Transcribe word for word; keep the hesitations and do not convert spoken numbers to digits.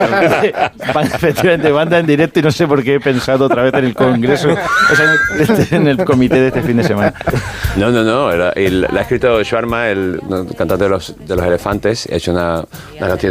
Efectivamente, banda en directo y no sé por qué he pensado otra vez en el congreso, o sea, en el, en el comité de este fin de semana. No, no, no, era, el, la ha escrito Sharma, el, el cantante de los, de los Elefantes, ha hecho una, una canción